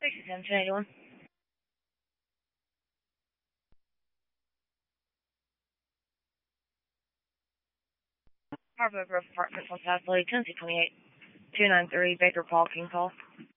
1081. Harvard Grove Apartments on South Lake, Tennessee 28. 293 Baker Paul King Call.